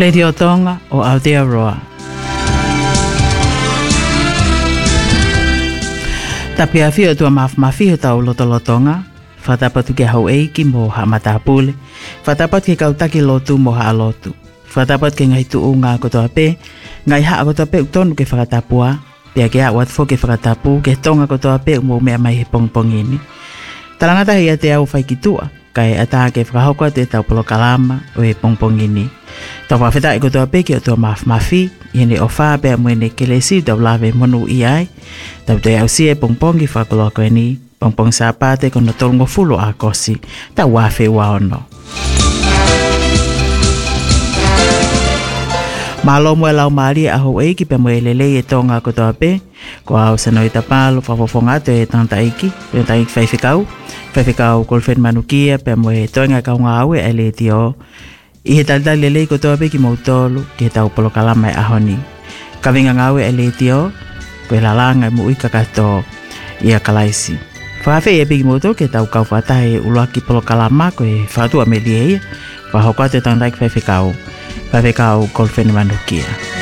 Lady o tonga o Aotearoa. Tapi a fio tua mafi o tau lotolotonga, whatapatu ke hau eiki mo ha matapule, whatapat ke kautaki lotu mo ha alotu, whatapat ke ngai tuu ngā kotoa pe, ngai haa kotoa pe utonu ke whakatapua, pia ke haa watfo ke whakatapu, ke tonga kotoa pe mo mea mai he pongpongini. Talangata hei a te au whaikitua, kai ata ke whakahokoa te tau polokalama o he pongpongini. Tau whawheta e kotoa pe ke o tua mafi, iene o whaa pia mwene ke lesi tau lawe monu i ai, tau te au sie pongpongi whakoloko e ni, pongpong sa pate kono tolungo fulo a kosi, tau wafe ua ono. Malo mwe lau maari a hou eiki pe mwe lele e tonga kotoa pe, ko au sanoi tapalo whafofonga te e tanta eiki, pe ta eiki whaiwhikau kolfen manukia pe mwe toinga kaunga aue e le tio, i he talita lelei kotoa pe ki mautolu ki he tau polokalama e ahoni. Kawinga ngawe e le tio, koe lalanga e mui kakato i a kalaisi. Whawhi e piki mautolu ki he tau kau whatahe uluaki polokalama koe whatua me lieia, wahokua te tanta eiki whaiwhikau kolfen manukia.